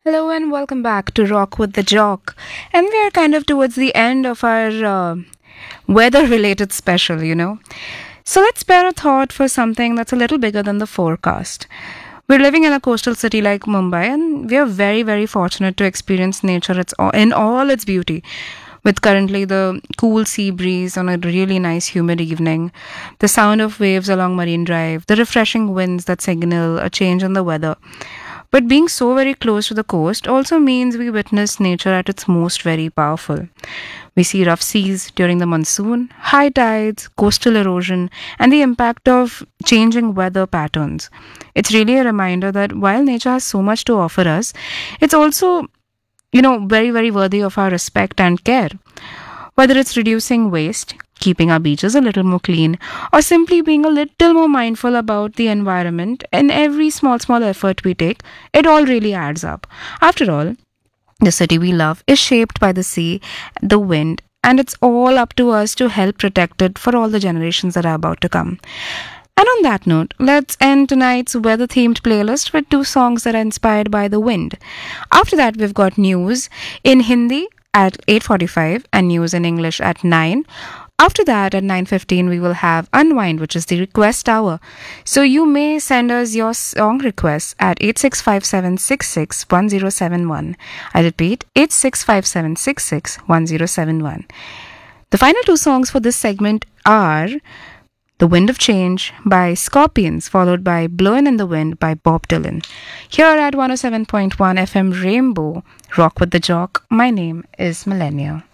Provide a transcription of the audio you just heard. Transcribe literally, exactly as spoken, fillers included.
Hello and welcome back to Rock with the Jock. And we are kind of towards the end of our uh, weather related special, you know. So let's spare a thought for something that's a little bigger than the forecast. We're living in a coastal city like Mumbai, and we are very, very fortunate to experience nature its, in all its beauty. With currently the cool sea breeze on a really nice humid evening, the sound of waves along Marine Drive, the refreshing winds that signal a change in the weather. But being so very close to the coast also means we witness nature at its most very powerful. We see rough seas during the monsoon, high tides, coastal erosion, and the impact of changing weather patterns. It's really a reminder that while nature has so much to offer us, it's also, you know, very, very worthy of our respect and care. Whether it's reducing waste, keeping our beaches a little more clean, or simply being a little more mindful about the environment and every small, small effort we take, it all really adds up. After all, the city we love is shaped by the sea, the wind, and it's all up to us to help protect it for all the generations that are about to come. And on that note, let's end tonight's weather themed playlist with two songs that are inspired by the wind. After that, we've got news in Hindi at eight forty-five and news in English at nine. After that, at nine fifteen, we will have Unwind, which is the request hour. So you may send us your song requests at eight six five seven six six one zero seven one. I repeat, eight six five seven six six one zero seven one. The final two songs for this segment are The Wind of Change by Scorpions, followed by Blowin' in the Wind by Bob Dylan. Here at one oh seven point one F M Rainbow, Rock with the Jock, my name is Millennia.